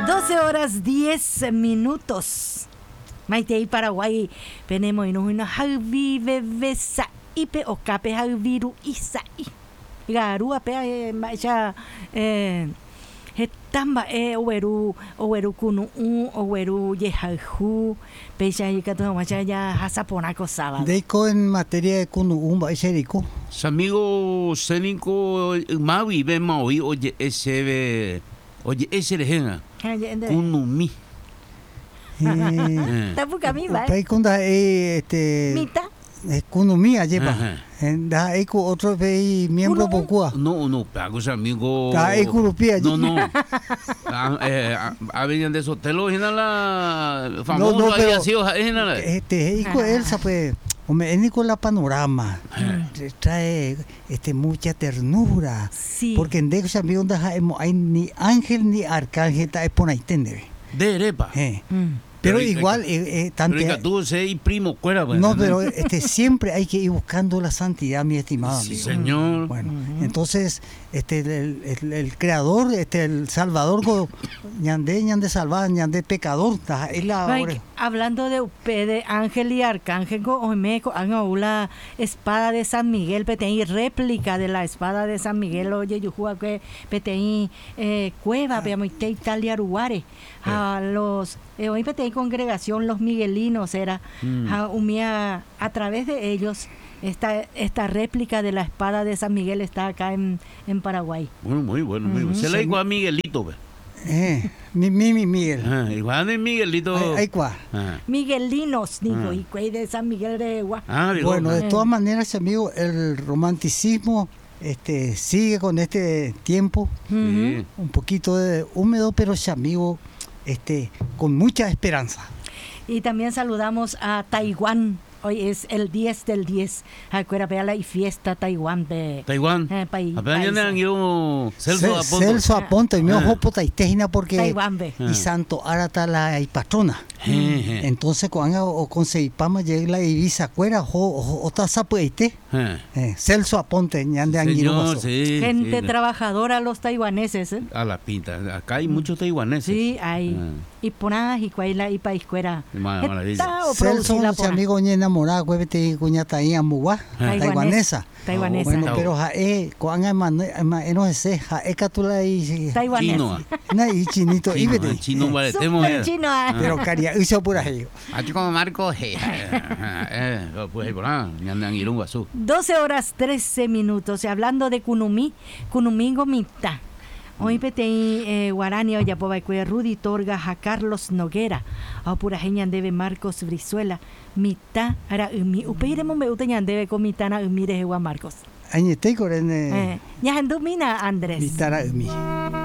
12:10. Maitei Paraguay. Tenemos una Javi Bebesa Ipe o Cape Javiru Isai. Garua Pea ya Hetamba Oweru Kunu Oweru Yehahu Pecha y Catuamacha ya Hasaponaco sábado. Deco en materia de Kunu Baisherico. Amigo Senico Maui ve Maui oye ese rejena Kunumi. Tapuca mi va. Paikunda Mita. Kunumi lleva. Da eco otro ve miembro pocua. No, pagos amigo. Da eco rupia. No. Venían de Sotelo en la famosa aviación eco Elsa pues hombre, es con la panorama. Trae mucha ternura. Sí. Porque en Deco amigo hay ni ángel ni arcángel está por ahí entender. De repa. Pero igual tanto pero tú y primo cuera pues, no, pero siempre hay que ir buscando la santidad, mi estimado amigo. Sí, señor. Bueno, entonces el creador, el salvador ñande salvador, ñande pecador, es la hablando de ángel y arcángel, omeco la espada de San Miguel, petei réplica de la espada de San Miguel, oye yo juego que petei cueva, veamos Italia Aruare, a los hoy petei congregación los miguelinos era a través de ellos. Esta réplica de la espada de San Miguel está acá en Paraguay. Bueno, muy bueno. Se le dijo a Miguelito. Mi Miguel. Igual de Miguelito. Ay, cuá. Miguelinos, digo, y cuey de San Miguel de Egua. Bueno, de todas maneras, amigo, el romanticismo sigue con este tiempo. Un poquito húmedo, pero amigo, con mucha esperanza. Y también saludamos a Taiwán. Hoy es el 10 del 10. Acuérdate y fiesta Taiwán de Taiwán. País. Celso Aponte, mi ojo potaitejina porque Taiwán y Santo Arata la patrona. Entonces cuando conseguipama llega la divisa cuera o tazapueite. Celso Aponte ñande anguirumaso. Gente trabajadora los taiwaneses. A la pinta. Acá hay muchos taiwaneses. Sí, hay. Y ponadas y cuaila y país cuera. Celso, amigo ñena morada, cuévete cuñata ahí amugua, taiwanesa. Bueno, pero jae, cuanga no sé, jae catula y taiwanesa. Y chinito, y vete. Chino, vale, chino. Pero caria, uso por ahí. Aquí como Marco, pues por ahí, andan irungo azul. 12:13. Hablando de Kunumingo Mita. Hoy petei Guarani oya poba que Rudy Torga a Carlos Noguera a pura geñan debe Marcos Brizuela mitad ara umi upeiremos me uteñan debe con mitana umi de Juan Marcos añete corene ya andumina Andrés mitara umi